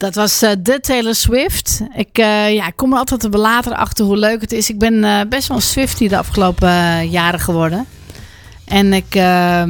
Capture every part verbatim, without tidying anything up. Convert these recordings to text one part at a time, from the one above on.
Dat was uh, de Taylor Swift. Ik, uh, ja, ik kom er altijd er later achter hoe leuk het is. Ik ben uh, best wel een Swiftie de afgelopen uh, jaren geworden. En ik... Uh,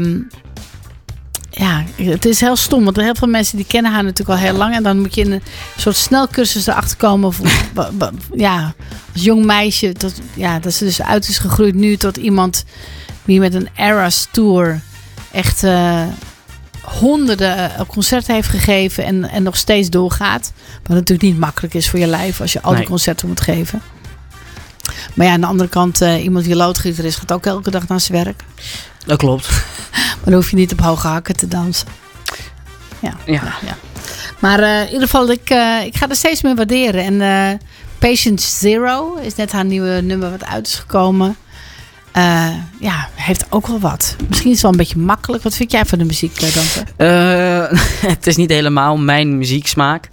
ja, het is heel stom. Want heel veel mensen die kennen haar natuurlijk al heel lang. En dan moet je in een soort snelcursus erachter komen. Of, ja, als jong meisje. Tot, ja, dat ze dus uit is gegroeid nu tot iemand die met een Eras Tour echt... Uh, honderden concerten heeft gegeven en, en nog steeds doorgaat. Wat natuurlijk niet makkelijk is voor je lijf als je al die nee. concerten moet geven. Maar ja, aan de andere kant, uh, iemand die loodgieter is, gaat ook elke dag naar zijn werk. Dat klopt. Maar dan hoef je niet op hoge hakken te dansen. Ja. ja. Nou, ja. Maar uh, in ieder geval, ik, uh, ik ga er steeds meer waarderen. En uh, Patient Zero is net haar nieuwe nummer wat uit is gekomen. Uh, ja, heeft ook wel wat. Misschien is het wel een beetje makkelijk. Wat vind jij van de muziek, Dante? Uh, het is niet helemaal mijn muzieksmaak.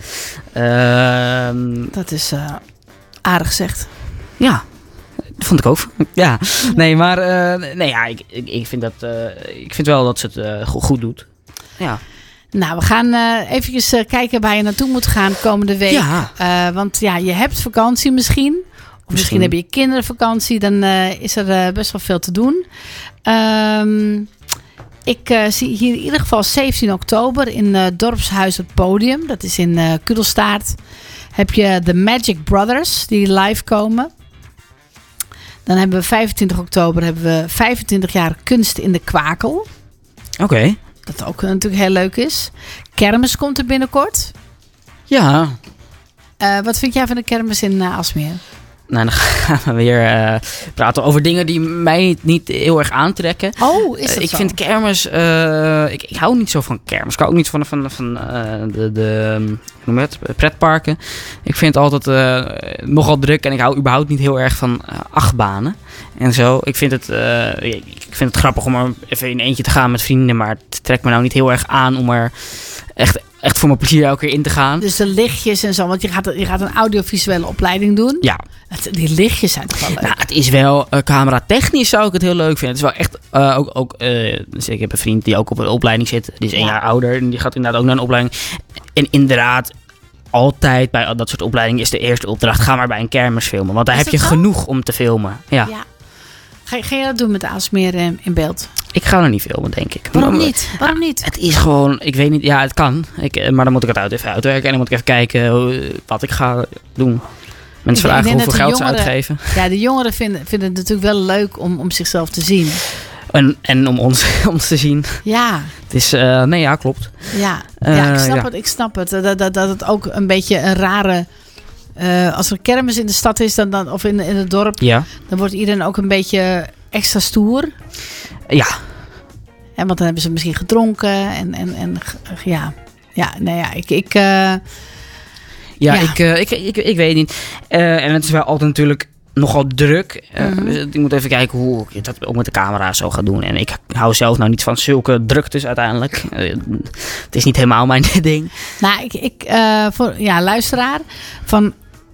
Uh, dat is uh, aardig gezegd. Ja, dat vond ik ook. Ja, nee, maar uh, nee, ja, ik, ik, ik, vind dat, uh, ik vind wel dat ze het uh, goed, goed doet. Ja. Nou, we gaan uh, eventjes uh, kijken waar je naartoe moet gaan komende week. Ja. Uh, want ja, je hebt vakantie misschien. Of misschien, misschien heb je kindervakantie. Dan uh, is er uh, best wel veel te doen. Um, ik uh, zie hier in ieder geval zeventien oktober in uh, Dorpshuis het Podium. Dat is in uh, Kudelstaart. Heb je The Magic Brothers die live komen. Dan hebben we vijfentwintig oktober hebben we vijfentwintig jaar kunst in de Kwakel. Oké. Okay. Dat ook natuurlijk heel leuk is. Kermis komt er binnenkort. Ja. Uh, wat vind jij van de kermis in uh, Aalsmeer? Nou, dan gaan we weer uh, praten over dingen die mij niet heel erg aantrekken. Oh, is dat uh, Ik zo? vind kermis... Uh, ik, ik hou niet zo van kermis. Ik hou ook niet van, van, van uh, de, de hoe noem je het, pretparken. Ik vind het altijd uh, nogal druk. En ik hou überhaupt niet heel erg van uh, achtbanen. En zo. Ik vind, het, uh, ik vind het grappig om er even in eentje te gaan met vrienden. Maar het trekt me nou niet heel erg aan om er echt... echt voor mijn plezier elke keer in te gaan. Dus de lichtjes en zo. Want je gaat, je gaat een audiovisuele opleiding doen. Ja. Het, die lichtjes zijn toch wel leuk? Nou, het is wel... Uh, camera technisch zou ik het heel leuk vinden. Het is wel echt... Uh, ook, ook, uh, dus ik heb een vriend die ook op een opleiding zit. Die is één ja. jaar ouder. En die gaat inderdaad ook naar een opleiding. En inderdaad... Altijd bij dat soort opleidingen is de eerste opdracht. Ga maar bij een kermis filmen. Want daar is heb je zo? genoeg om te filmen. Ja. ja. Ga, ga je dat doen met Aalsmeer in, in beeld? Ik ga er niet filmen, denk ik. Waarom maar, niet? Waarom niet? Het is gewoon, ik weet niet, ja, het kan. Ik, maar dan moet ik het uit, even uitwerken. En dan moet ik even kijken hoe, wat ik ga doen. Mensen vragen hoeveel geld jongeren, ze uitgeven. Ja, de jongeren vinden, vinden het natuurlijk wel leuk om, om zichzelf te zien. En, en om ons, ons te zien. Ja. Het is, uh, nee, ja, klopt. Ja, ja ik snap uh, het. Ik snap het. Dat, dat, dat het ook een beetje een rare... Uh, als er kermis in de stad is dan, dan, of in, in het dorp... Ja. Dan wordt iedereen ook een beetje extra stoer. Ja. En want dan hebben ze misschien gedronken. En, en, en ja. Ja, nou ja, ik... ik uh, ja, ja. Ik, uh, ik, ik, ik weet niet. Uh, en het is wel altijd natuurlijk nogal druk. Uh, mm-hmm. Dus ik moet even kijken hoe ik dat ook met de camera zo ga doen. En ik hou zelf nou niet van zulke druktes uiteindelijk. Uh, het is niet helemaal mijn ding. Nou, ik... ik uh, voor, ja, luisteraar. Van...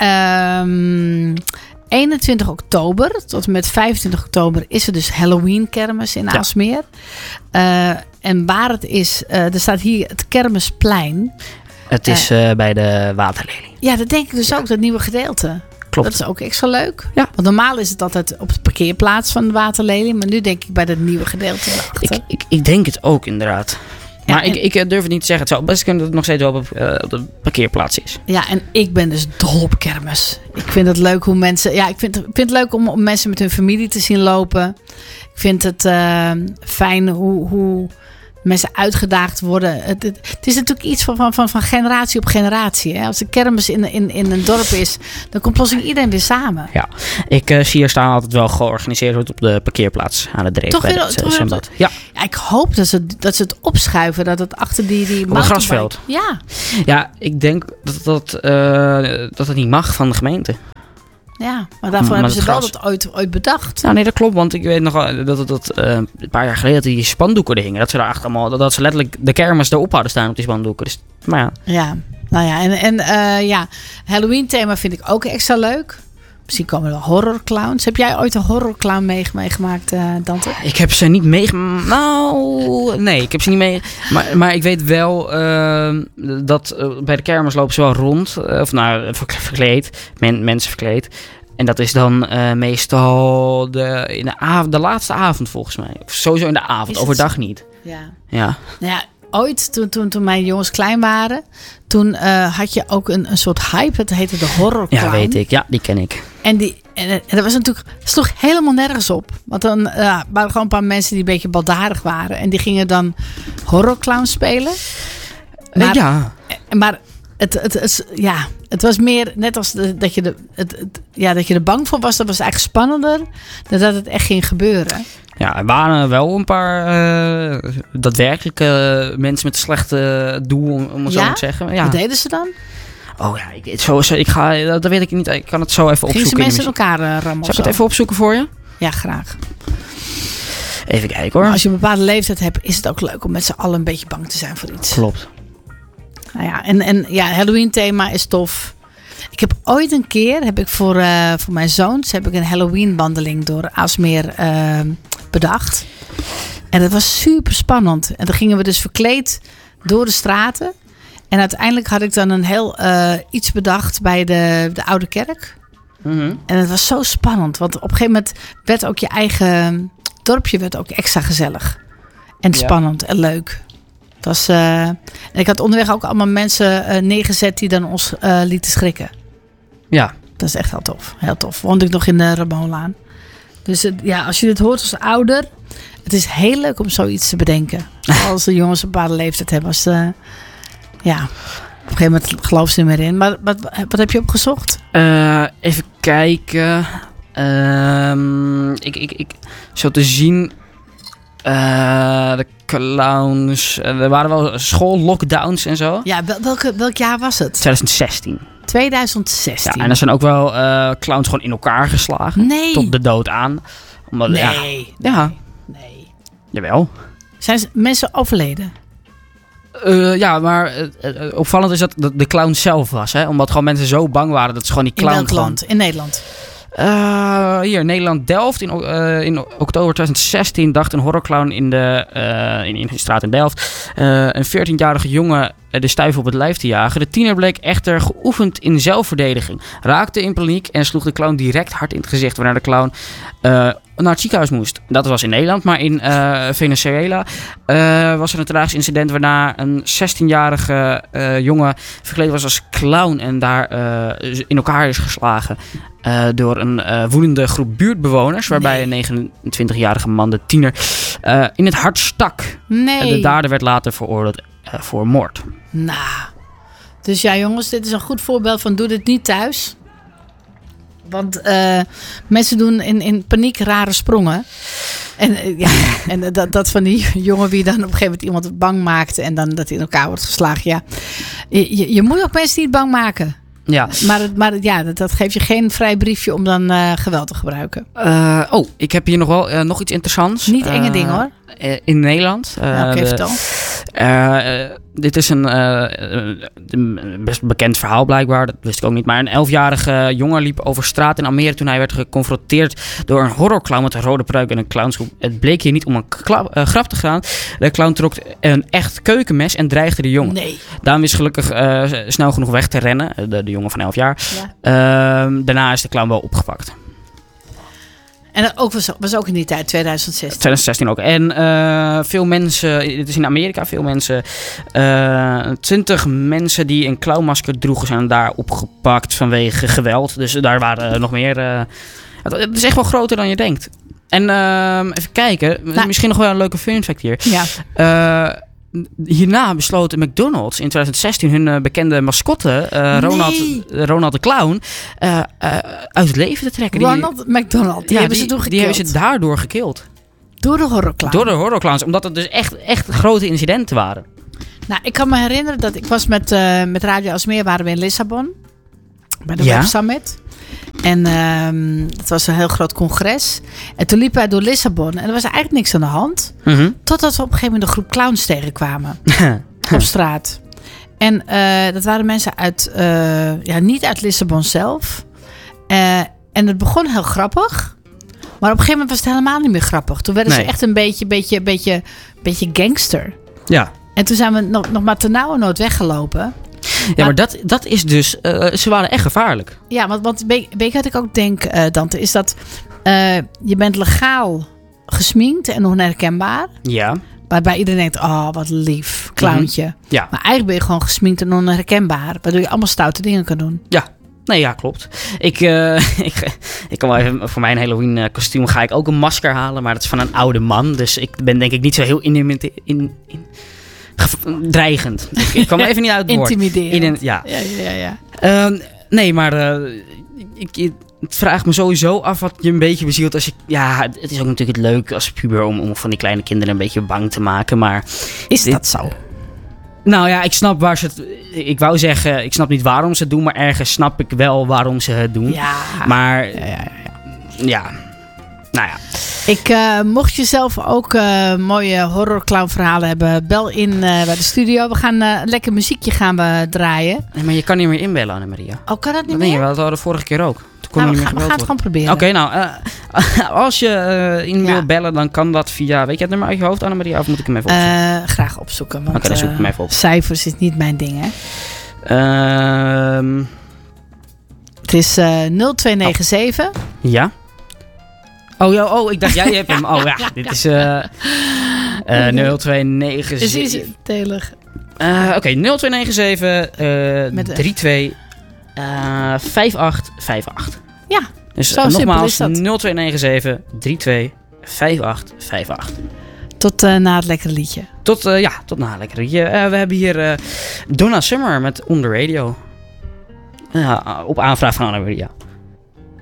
Um, eenentwintig oktober tot en met vijfentwintig oktober is er dus Halloween kermis in Aalsmeer. Ja. Uh, en waar het is, uh, er staat hier het Kermisplein. Het is uh, uh, bij de Waterlelie. Ja, dat denk ik dus ja. ook, dat nieuwe gedeelte. Klopt. Dat is ook extra leuk. Ja. Want normaal is het altijd op de parkeerplaats van de Waterlelie. Maar nu denk ik bij dat nieuwe gedeelte erachter. Ik, ik, ik denk het ook inderdaad. Ja, maar en, ik, ik durf het niet te zeggen. Het zou best kunnen dat het nog steeds wel op, uh, op de parkeerplaats is. Ja, en ik ben dus dol op kermis. Ik vind het leuk hoe mensen... Ja, ik vind, ik vind het leuk om, om mensen met hun familie te zien lopen. Ik vind het uh, fijn hoe, hoe mensen uitgedaagd worden. Het, het, het is natuurlijk iets van, van, van, van generatie op generatie. Hè? Als de kermis in, in, in een dorp is, dan komt plotseling iedereen weer samen. Ja, ik uh, zie hier staan altijd wel georganiseerd wordt op de parkeerplaats aan de Dreef. Toch bij weer, het, toch uh, weer ja. ja, ik hoop dat ze, dat ze het opschuiven, dat het achter die, die op een grasveld. Ja. Ja, ik denk dat dat, uh, dat het niet mag van de gemeente. Ja, maar daarvoor maar hebben ze wel dat ooit, ooit bedacht. Nou nee, dat klopt, want ik weet nog wel dat, dat, dat uh, een paar jaar geleden die spandoeken er hingen. Dat ze daar echt allemaal, dat, dat ze letterlijk de kermis erop hadden staan op die spandoeken. Dus, maar ja. Ja, nou ja, en, en uh, ja, Halloween thema vind ik ook extra leuk. misschien komen er wel horrorclowns. Heb jij ooit een horrorclown mee- meegemaakt, uh, Dante? Ik heb ze niet meegemaakt. Nou, nee, ik heb ze niet mee. Maar, maar ik weet wel uh, dat uh, bij de kermis lopen ze wel rond. Uh, of nou, verkleed. Men, mensen verkleed. En dat is dan uh, meestal de, in de, av- de laatste avond volgens mij. Of sowieso in de avond, overdag niet. Ja. Ja. Nou ja, ooit, toen, toen, toen mijn jongens klein waren, toen uh, had je ook een, een soort hype. Het heette de horrorclown. Ja, weet ik. Ja, die ken ik. En, die, en, en dat was natuurlijk, sloeg helemaal nergens op. Want dan uh, waren gewoon een paar mensen die een beetje baldadig waren. En die gingen dan horrorclown spelen. Maar, uh, ja. Maar het, het, het, ja, het was meer net als de, dat, je de, het, het, ja, dat je er bang voor was. Dat was eigenlijk spannender dan dat het echt ging gebeuren. Ja, er waren wel een paar uh, daadwerkelijke uh, mensen met een slechte doel, om, om het ja? zo te zeggen. Ja. Wat deden ze dan? Oh ja, ik, zo, zo, ik ga, dat, dat weet ik niet. Ik kan het zo even Gingen opzoeken. Gingen ze mensen in elkaar uh, rammen? Zal ik het even opzoeken voor je? Ja, graag. Even kijken hoor. Maar als je een bepaalde leeftijd hebt, is het ook leuk om met z'n allen een beetje bang te zijn voor iets. Klopt. Nou ja, en, en ja, Halloween thema is tof. Ik heb ooit een keer, heb ik voor, uh, voor mijn zoons, heb ik een Halloween wandeling door Aalsmeer uh, bedacht. En dat was super spannend. En dan gingen we dus verkleed door de straten. En uiteindelijk had ik dan een heel uh, iets bedacht bij de, de Oude Kerk. Mm-hmm. En het was zo spannend. Want op een gegeven moment werd ook je eigen dorpje werd ook extra gezellig. En ja. spannend en leuk. Het was, uh, en ik had onderweg ook allemaal mensen uh, neergezet die dan ons uh, lieten schrikken. Ja. Dat is echt heel tof. Heel tof. Woonde ik nog in de Ramonlaan. Dus uh, ja, als je dit hoort als ouder. Het is heel leuk om zoiets te bedenken. Als de jongens een bepaalde leeftijd hebben. Als de, ja, op een gegeven moment geloof ze er meer in. Maar wat, wat heb je opgezocht? Uh, even kijken. Uh, ik, ik, ik, zo te zien. Uh, de clowns. Uh, er waren wel schoollockdowns en zo. Ja, wel, welke, welk jaar was het? twintig zestien. twintig zestien. Ja, en er zijn ook wel uh, clowns gewoon in elkaar geslagen. Nee. Tot de dood aan. Omdat, nee. Ja. Nee. Ja. Nee. Jawel. Zijn mensen overleden? Uh, ja, maar uh, uh, opvallend is dat de, de clown zelf was. Hè? Omdat gewoon mensen zo bang waren dat ze gewoon die clown... In welk land? In Nederland? Uh, hier, Nederland Delft. In, uh, in oktober twintig zestien dacht een horrorclown in de, uh, in, in de straat in Delft uh, een veertienjarige jongen de stuif op het lijf te jagen. De tiener bleek echter geoefend in zelfverdediging. Raakte in paniek en sloeg de clown direct hard in het gezicht, waarna de clown uh, naar het ziekenhuis moest. Dat was in Nederland, maar in uh, Venezuela uh, was er een tragisch incident waarna een zestienjarige uh, jongen verkleed was als clown en daar uh, in elkaar is geslagen. Uh, door een uh, woedende groep buurtbewoners, waarbij nee. een negenentwintigjarige man de tiener uh, in het hart stak. Nee. De dader werd later veroordeeld uh, voor moord. Nou, dus ja jongens, dit is een goed voorbeeld van doe dit niet thuis. Want uh, mensen doen in, in paniek rare sprongen. En, uh, ja, en dat, dat van die jongen wie dan op een gegeven moment iemand bang maakt en dan dat hij in elkaar wordt geslagen. Ja, je, je moet ook mensen niet bang maken. Ja. Maar, maar ja, dat, dat geeft je geen vrij briefje om dan uh, geweld te gebruiken. Uh, oh, ik heb hier nog wel uh, nog iets interessants. Niet enge uh, dingen hoor. Uh, in Nederland. Uh, nou, oké, vertel. Uh, uh, dit is een uh, uh, best bekend verhaal blijkbaar. Dat wist ik ook niet. Maar een elfjarige jongen liep over straat in Almere toen hij werd geconfronteerd door een horrorclown met een rode pruik en een clownsgroep. Het bleek hier niet om een kla- uh, grap te gaan. De clown trok een echt keukenmes en dreigde de jongen. Nee. Daarom is gelukkig uh, snel genoeg weg te rennen. De, de jongen van elf jaar. Ja. Uh, daarna is de clown wel opgepakt. En dat ook was, was ook in die tijd, twintig zestien. twintig zestien ook. En uh, veel mensen, dit is in Amerika, veel mensen, uh, twintig mensen die een clownmasker droegen zijn daar opgepakt vanwege geweld. Dus daar waren uh, nog meer. Uh, het is echt wel groter dan je denkt. En uh, even kijken, nou, misschien nog wel een leuke fun fact hier. Ja. Uh, Hierna besloot McDonald's in twintig zestien hun uh, bekende mascotte, uh, Ronald, nee. Ronald de Clown, uh, uh, uit het leven te trekken. Ronald die, McDonald, die ja, hebben die, ze toen gekild. Die hebben ze daardoor gekild. Door de horrorclown? Door de horrorclowns, omdat het dus echt, echt grote incidenten waren. Nou, ik kan me herinneren dat ik was met, uh, met Radio Aalsmeer, waren we in Lissabon. Bij de ja? Web Summit. En um, het was een heel groot congres. En toen liepen wij door Lissabon. En er was eigenlijk niks aan de hand. Mm-hmm. Totdat we op een gegeven moment een groep clowns tegenkwamen. Op straat. En uh, dat waren mensen uit... Uh, ja, niet uit Lissabon zelf. Uh, en het begon heel grappig. Maar op een gegeven moment was het helemaal niet meer grappig. Toen werden Nee. ze echt een beetje, beetje, beetje, beetje gangster. Ja. En toen zijn we nog, nog maar ternauwernood weggelopen. Ja, maar dat, dat is dus... Uh, ze waren echt gevaarlijk. Ja, want, want weet je wat ik ook denk, uh, Dante, is dat uh, je bent legaal gesminkt en onherkenbaar. Ja. Waarbij iedereen denkt, oh, wat lief, clowntje. Mm-hmm. Ja. Maar eigenlijk ben je gewoon gesminkt en onherkenbaar. Waardoor je allemaal stoute dingen kan doen. Ja. Nee, ja, klopt. Ik, uh, ik, ik kan wel even... Voor mijn Halloween kostuum ga ik ook een masker halen. Maar dat is van een oude man. Dus ik ben denk ik niet zo heel in... in, in dreigend. Ik, ik kwam even niet uit het woord. Intimiderend. In, ja. Ja, ja, ja. ja. Uh, nee, maar uh, ik, ik vraag me sowieso af wat je een beetje bezielt als je... Ja, het is ook natuurlijk het leuk als puber om, om van die kleine kinderen een beetje bang te maken, maar... Is dit, dat zo? Nou ja, ik snap waar ze het... Ik wou zeggen, ik snap niet waarom ze het doen, maar ergens snap ik wel waarom ze het doen. Ja. Maar... Ja, ja, ja. ja. Nou ja. Ik, uh, mocht je zelf ook uh, mooie horrorclown verhalen hebben, bel in uh, bij de studio. We gaan uh, lekker muziekje gaan we draaien. Nee, maar je kan niet meer inbellen, Annemaria. Oh, kan dat niet nee, meer? Nee, we hadden de vorige keer ook. Toen kon nou, niet we, meer gaan, we gaan het gewoon proberen. Oké, okay, nou, uh, als je uh, in ja. wil bellen, dan kan dat via... Weet je het nummer uit je hoofd, Annemaria? Of moet ik hem even opzoeken? Uh, graag opzoeken. Oké, okay, dan zoek ik hem even op. Uh, cijfers is niet mijn ding, hè? Uh, het is uh, nul twee negen zeven. Oh. Ja? Oh, ja, oh, ik dacht, jij hebt hem. Oh ja, dit is uh, uh, nul twee negen zeven. Is het telig? Uh, Oké, okay, nul twee negen zeven drie twee vijf acht vijf acht. Ja, dus zo uh, simpel is dat. Nogmaals, nul twee negen zeven drie twee vijf acht vijf acht. Tot uh, na het lekkere liedje. Tot, uh, ja, tot na het lekkere liedje. Uh, we hebben hier uh, Donna Summer met On The Radio. Uh, op aanvraag van Annemaria.